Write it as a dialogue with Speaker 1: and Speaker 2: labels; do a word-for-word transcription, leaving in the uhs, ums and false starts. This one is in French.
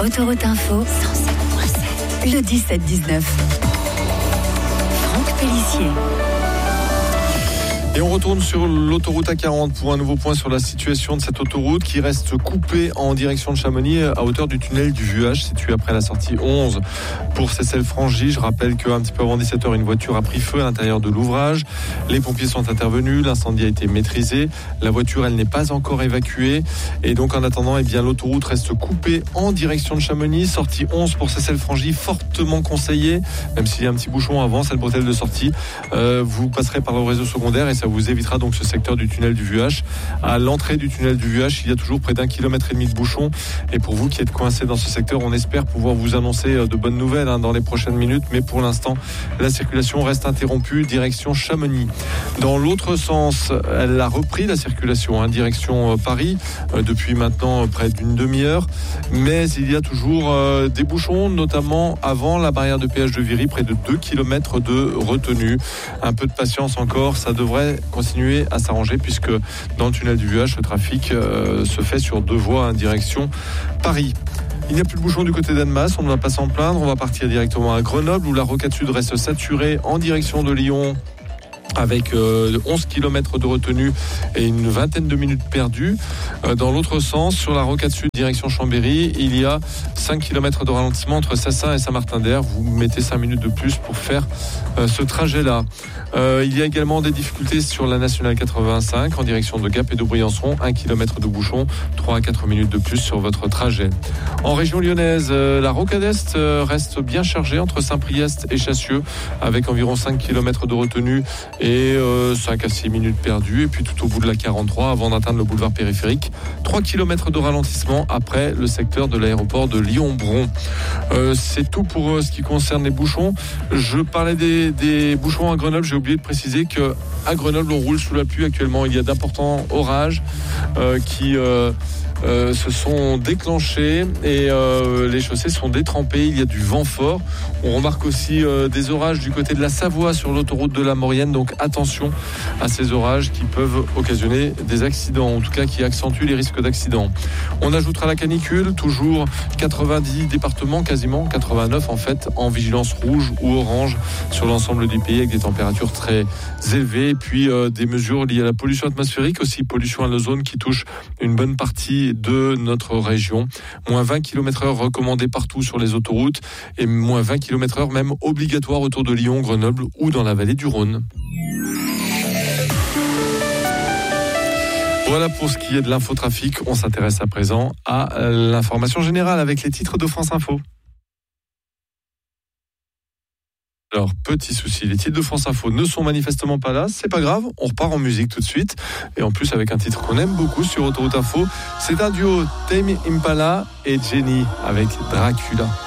Speaker 1: Autoroute Info cent sept virgule sept. Le dix-sept dix-neuf. Franck Pellissier.
Speaker 2: Et on retourne sur l'autoroute A quarante pour un nouveau point sur la situation de cette autoroute qui reste coupée en direction de Chamonix à hauteur du tunnel du Vuage, situé après la sortie onze pour Seyssel-Frangy. Je rappelle qu'un petit peu avant dix-sept heures, une voiture a pris feu à l'intérieur de l'ouvrage. Les pompiers sont intervenus, l'incendie a été maîtrisé. La voiture, elle n'est pas encore évacuée. Et donc en attendant, eh bien, l'autoroute reste coupée en direction de Chamonix. Sortie onze pour Seyssel-Frangy, fortement conseillé, même s'il y a un petit bouchon avant cette bretelle de sortie. Euh, vous passerez par le réseau secondaire et ça vous évitera donc ce secteur du tunnel du Vuage. À l'entrée du tunnel du Vuage, il y a toujours près d'un kilomètre et demi de bouchon. Et pour vous qui êtes coincés dans ce secteur, on espère pouvoir vous annoncer de bonnes nouvelles hein, dans les prochaines minutes. Mais pour l'instant, la circulation reste interrompue direction Chamonix. Dans l'autre sens, elle a repris la circulation hein, direction Paris euh, depuis maintenant près d'une demi-heure. Mais il y a toujours euh, des bouchons, notamment avant la barrière de péage de Viry, près de deux kilomètres de retenue. Un peu de patience encore, ça devrait continuer à s'arranger puisque dans le tunnel du Vuage, le trafic euh, se fait sur deux voies en direction Paris. Il n'y a plus de bouchons du côté d'Annemasse, on ne va pas s'en plaindre. On va partir directement à Grenoble où la rocade sud reste saturée en direction de Lyon, avec euh, onze kilomètres de retenue et une vingtaine de minutes perdues. Euh, dans l'autre sens, sur la rocade sud, direction Chambéry, il y a cinq kilomètres de ralentissement entre Sassin et Saint-Martin-d'Hères. Vous mettez cinq minutes de plus pour faire euh, ce trajet-là. Euh, il y a également des difficultés sur la nationale quatre-vingt-cinq en direction de Gap et de Briançon. un kilomètre de bouchon, trois à quatre minutes de plus sur votre trajet. En région lyonnaise, euh, la rocade est euh, reste bien chargée entre Saint-Priest et Chassieux, avec environ cinq kilomètres de retenue et euh, cinq à six minutes perdues. Et puis tout au bout de la quarante-trois, avant d'atteindre le boulevard périphérique, trois kilomètres de ralentissement après le secteur de l'aéroport de Lyon-Bron. Euh, c'est tout pour euh, ce qui concerne les bouchons. Je parlais des, des bouchons à Grenoble. J'ai oublié de préciser qu'à Grenoble, on roule sous la pluie actuellement. Il y a d'importants orages euh, qui... Euh, Euh, se sont déclenchés et euh, les chaussées sont détrempées. Il y a du vent fort. On remarque aussi euh, des orages du côté de la Savoie sur l'autoroute de la Maurienne. Donc attention à ces orages qui peuvent occasionner des accidents, en tout cas qui accentuent les risques d'accidents. On ajoutera la canicule, toujours quatre-vingt-dix départements, quasiment quatre-vingt-neuf en fait, en vigilance rouge ou orange sur l'ensemble du pays avec des températures très élevées. Et puis euh, des mesures liées à la pollution atmosphérique, aussi pollution à l'ozone qui touche une bonne partie de notre région. Moins vingt kilomètres heure recommandé partout sur les autoroutes et moins vingt kilomètres heure même obligatoire autour de Lyon, Grenoble ou dans la vallée du Rhône. Voilà pour ce qui est de l'infotrafic. On s'intéresse à présent à l'information générale avec les titres de France Info. Alors, petit souci, les titres de France Info ne sont manifestement pas là, c'est pas grave, on repart en musique tout de suite, et en plus avec un titre qu'on aime beaucoup sur Autoroute Info, c'est un duo Tame Impala et Jenny avec Dracula.